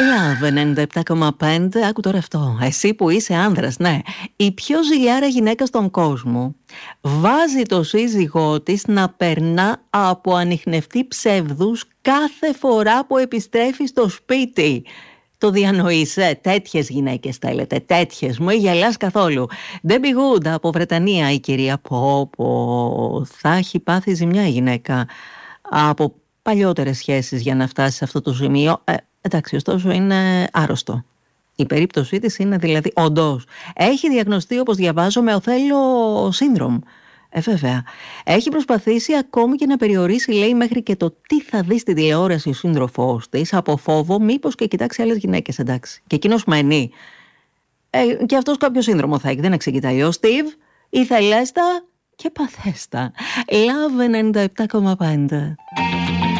Love 97,5. Άκου τώρα αυτό. Εσύ που είσαι άνδρας, ναι. Η πιο ζηλιάρα γυναίκα στον κόσμο βάζει το σύζυγό της να περνά από ανιχνευτή ψεύδους κάθε φορά που επιστρέφει στο σπίτι. Το διανοείς, τέτοιες γυναίκες θέλετε, τέτοιες, μου γελάς καθόλου. Debbie Good από Βρετανία η κυρία. Πω, θα έχει πάθει ζημιά η γυναίκα από παλιότερες σχέσεις για να φτάσει σε αυτό το σημείο. Εντάξει, ωστόσο είναι άρρωστο. Η περίπτωσή της είναι δηλαδή όντως. Έχει διαγνωστεί, όπως διαβάζω, με Οθέλο σύνδρομ. Βέβαια. Έχει προσπαθήσει ακόμη και να περιορίσει, λέει, μέχρι και το τι θα δει στη τηλεόραση ο σύντροφός της, από φόβο μήπως και κοιτάξει άλλες γυναίκες, εντάξει. Και εκείνος μένει. Και αυτός κάποιο σύνδρομο θα έχει, δεν εξεκοιτάει. Ο Στίβ ήθελέστα και παθέστα. Love 97,5.